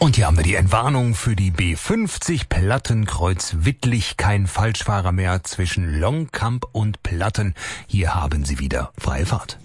Und hier haben wir die Entwarnung für die B50 Plattenkreuz Wittlich. Kein Falschfahrer mehr zwischen Longkamp und Platten. Hier haben Sie wieder freie Fahrt.